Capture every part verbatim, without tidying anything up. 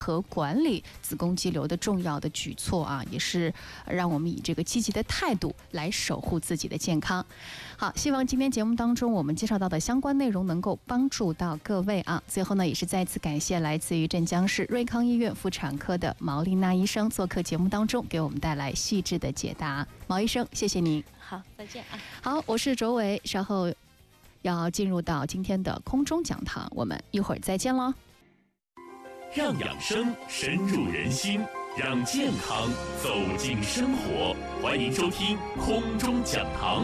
和管理子宫肌瘤的重要的举措啊，也是让我们以这个积极的态度来守护自己的健康。好，希望今天节目当中我们介绍到的相关内容能够帮助到各位啊。最后呢，也是再次感谢来自于镇江市瑞康医院妇产科的毛丽娜医生做客节目当中，给我们带来细致的解答。毛医生，谢谢您。 好，再见啊。 好，我是卓伟，稍后要进入到今天的空中讲堂，我们一会儿再见喽。 让养生深入人心，让健康走进生活。欢迎收听空中讲堂。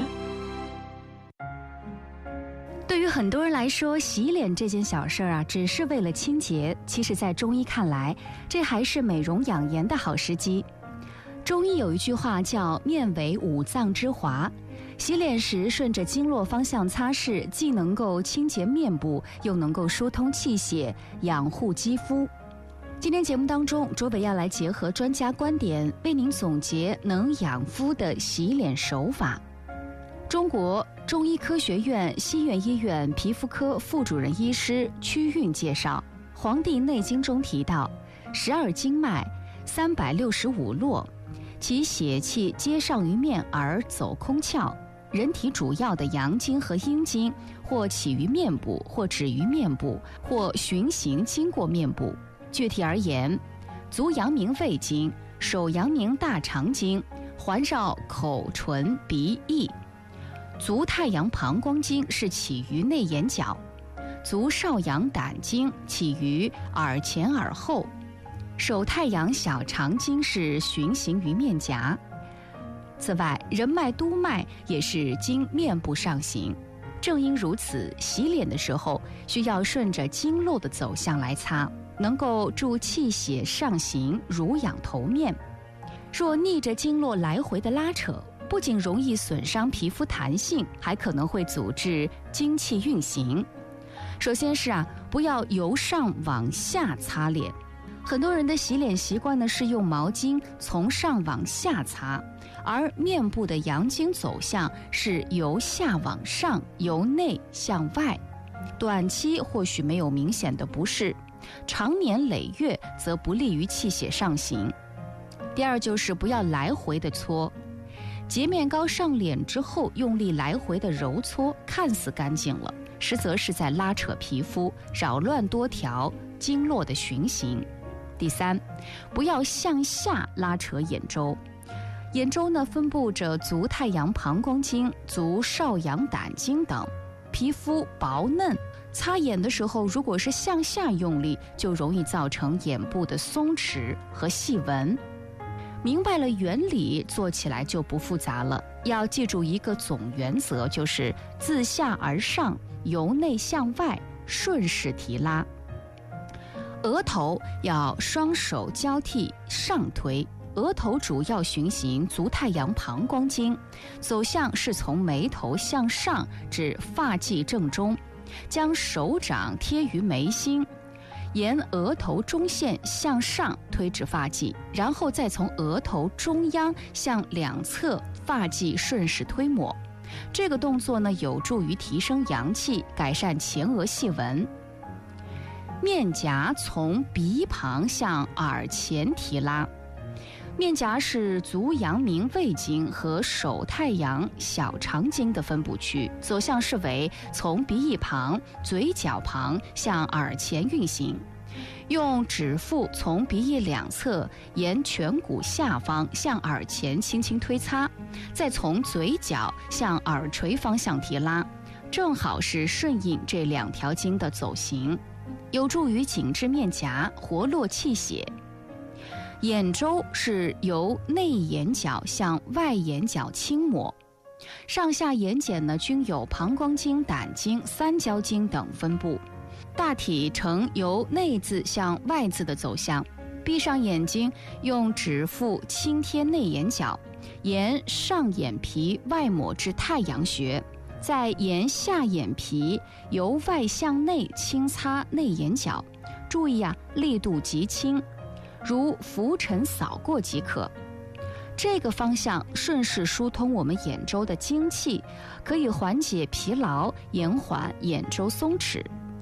对于很多人来说，洗脸这件小事儿啊，只是为了清洁。其实，在中医看来，这还是美容养颜的好时机。中医有一句话叫“面为五脏之华”，洗脸时顺着经络方向擦拭，既能够清洁面部，又能够疏通气血，养护肌肤。今天节目当中，卓伟要来结合专家观点，为您总结能养肤的洗脸手法。中国中医科学院西苑医院皮肤科副主任医师屈运介绍，《黄帝内经》中提到，十二经脉，三百六十五络，其血气皆上于面而走空窍。人体主要的阳经和阴经，或起于面部，或止于面部，或循行经过面部。具体而言，足阳明胃经，手阳明大肠经，环绕口唇鼻翼；足太阳膀胱经是起于内眼角；足少阳胆经起于耳前耳后；手太阳小肠经是循行于面颊。此外，人脉督脉也是经面部上行。正因如此，洗脸的时候需要顺着经络的走向来擦，能够助气血上行，濡养头面。若逆着经络来回的拉扯，不仅容易损伤皮肤弹性，还可能会阻滞精气运行。首先是啊，不要由上往下擦脸。很多人的洗脸习惯呢是用毛巾从上往下擦，而面部的阳经走向是由下往上，由内向外。短期或许没有明显的不适，长年累月则不利于气血上行。第二就是不要来回的搓，洁面膏上脸之后用力来回的揉搓，看似干净了，实则是在拉扯皮肤，扰乱多条经络的循行。第三，不要向下拉扯眼周。眼周呢分布着足太阳膀胱经、足少阳胆经等，皮肤薄嫩，擦眼的时候如果是向下用力，就容易造成眼部的松弛和细纹。明白了原理，做起来就不复杂了。要记住一个总原则，就是自下而上，由内向外，顺势提拉。额头要双手交替上推，额头主要循行足太阳膀胱经，走向是从眉头向上至发际正中，将手掌贴于眉心，沿额头中线向上推至发际，然后再从额头中央向两侧发际顺势推抹。这个动作呢，有助于提升阳气，改善前额细纹。面颊从鼻旁向耳前提拉。面颊是足阳明胃经和手太阳小肠经的分布区，走向是为从鼻翼旁、嘴角旁向耳前运行。用指腹从鼻翼两侧沿颧骨下方向耳前轻轻推擦，再从嘴角向耳垂方向提拉，正好是顺应这两条经的走行，有助于紧致面颊，活络气血。眼周是由内眼角向外眼角轻抹，上下眼睑呢均有膀胱经、胆经、三焦经等分布，大体呈由内眦向外眦的走向。闭上眼睛，用指腹轻贴内眼角，沿上眼皮外抹至太阳穴，再沿下眼皮由外向内轻擦内眼角。注意啊，力度极轻，如拂尘扫过即可。这个方向顺势疏通我们眼周的精气，可以缓解疲劳，延缓眼周松弛。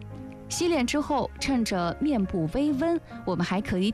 洗脸之后，趁着面部微温，我们还可以